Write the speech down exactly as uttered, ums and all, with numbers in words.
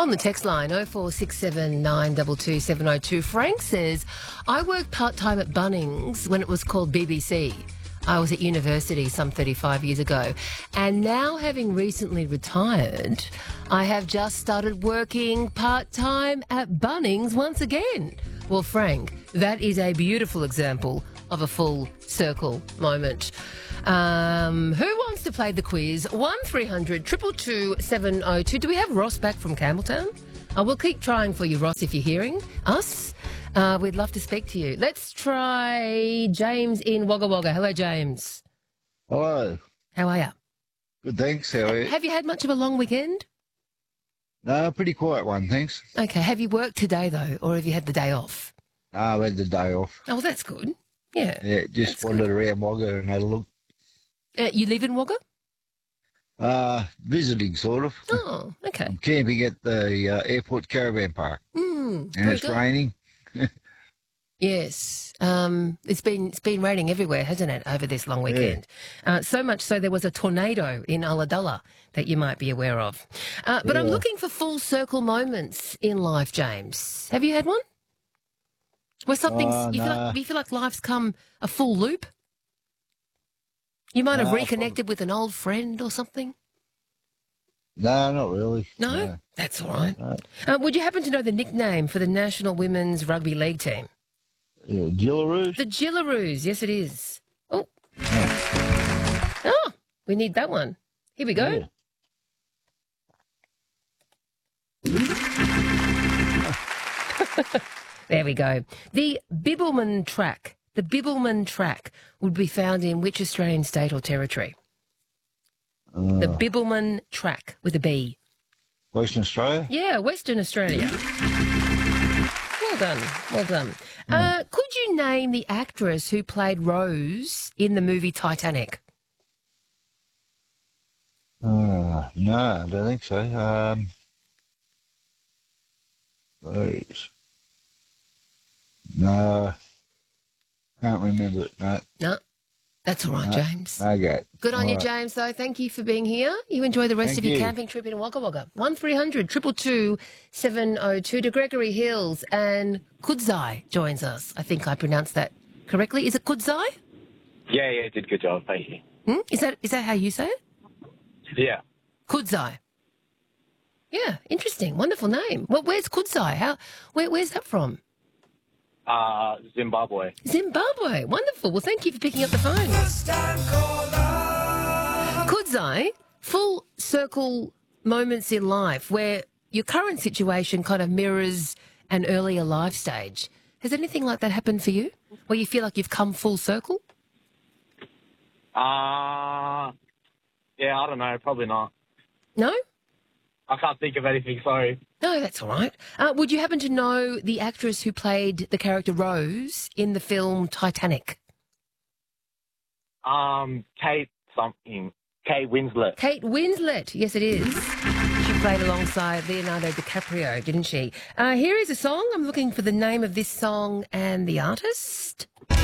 On the text line, oh four six seven nine two two seven oh two, Frank says, I worked part-time at Bunnings when it was called B B C. I was at university some thirty-five years ago, and now having recently retired, I have just started working part-time at Bunnings once again. Well, Frank, that is a beautiful example of a full circle moment. Um, who wants to play the quiz? one three hundred two two two seven oh two. Do we have Ross back from Campbelltown? Uh, we'll keep trying for you, Ross, if you're hearing us. Uh, we'd love to speak to you. Let's try James in Wagga Wagga. Hello, James. Hello. How are you? Good, thanks. How are you? Have you had much of a long weekend? No, pretty quiet one, thanks. Okay. Have you worked today, though, or have you had the day off? No, I had the day off. Oh, well, that's good. Yeah. Yeah, just wandered around Wagga and had a look. Uh, you live in Wagga? Uh, visiting, sort of. Oh, okay. I'm camping at the uh, airport caravan park. Mm, and it's good. raining. Yes, um, it's been it's been raining everywhere, hasn't it, over this long weekend? Yeah. Uh, so much so there was a tornado in Ulladulla that you might be aware of. Uh, but yeah. I'm looking for full circle moments in life, James. Have you had one? Where something uh, you, nah. feel like, you feel like life's come a full loop? You might have nah, reconnected with an old friend or something? No, not really. No? no. That's all right. No. Uh, would you happen to know the nickname for the National Women's Rugby League team? Yeah, Gillaroos? The Gillaroos, yes it is. Oh. Oh. Oh, we need that one. Here we go. Yeah. There we go. The Bibbulmun track. The Bibbulmun track would be found in which Australian state or territory? Uh, the Bibbulmun track with a B. Western Australia? Yeah, Western Australia. Well done, well done. Mm. Uh, could you name the actress who played Rose in the movie Titanic? Uh, no, I don't think so. Um, Rose. No, can't remember it, no. No, that's all right, no. James. Okay. Good on all you, right. James, though. Thank you for being here. You enjoy the rest Thank of your you. camping trip in Wagga Wagga. one three hundred two two two seven oh two to Gregory Hills, and Kudzai joins us. I think I pronounced that correctly. Is it Kudzai? Yeah, yeah, did good job, thank you. Hmm? Is that is that how you say it? Yeah. Kudzai. Yeah, interesting. Wonderful name. Well, where's Kudzai? How? Where, where's that from? Uh, Zimbabwe. Zimbabwe. Wonderful. Well, thank you for picking up the phone. Kudzai, full circle moments in life where your current situation kind of mirrors an earlier life stage. Has anything like that happened for you, where you feel like you've come full circle? Uh, yeah, I don't know, probably not. No? I can't think of anything, sorry. No, that's all right. Uh, would you happen to know the actress who played the character Rose in the film Titanic? Um, Kate something. Kate Winslet. Kate Winslet. Yes, it is. She played alongside Leonardo DiCaprio, didn't she? Uh, here is a song. I'm looking for the name of this song and the artist.